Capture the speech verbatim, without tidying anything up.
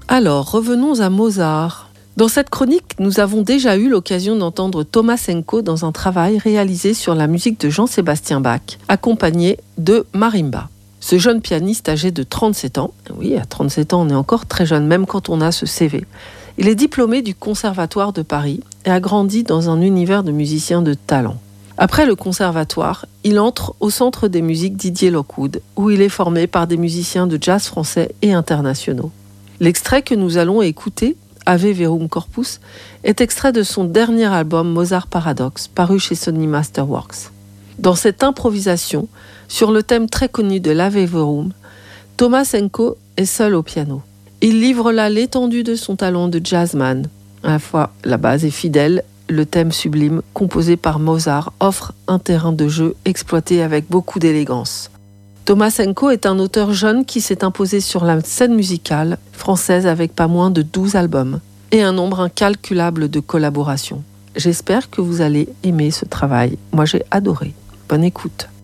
Alors, revenons à Mozart. Dans cette chronique, nous avons déjà eu l'occasion d'entendre Tomasenko dans un travail réalisé sur la musique de Jean-Sébastien Bach, accompagné de marimba. Ce jeune pianiste âgé de trente-sept ans, oui, à trente-sept ans, on est encore très jeune, même quand on a ce C V. Il est diplômé du Conservatoire de Paris et a grandi dans un univers de musiciens de talent. Après le conservatoire, il entre au Centre des musiques Didier Lockwood, où il est formé par des musiciens de jazz français et internationaux. L'extrait que nous allons écouter, Ave Verum Corpus, est extrait de son dernier album Mozart Paradox, paru chez Sony Masterworks. Dans cette improvisation, sur le thème très connu de l'Ave Verum, Tomasenko est seul au piano. Il livre là l'étendue de son talent de jazzman. À la fois, la base est fidèle, le thème sublime, composé par Mozart, offre un terrain de jeu exploité avec beaucoup d'élégance. Tomasenko est un auteur jeune qui s'est imposé sur la scène musicale française avec pas moins de douze albums et un nombre incalculable de collaborations. J'espère que vous allez aimer ce travail. Moi, j'ai adoré. Bonne écoute.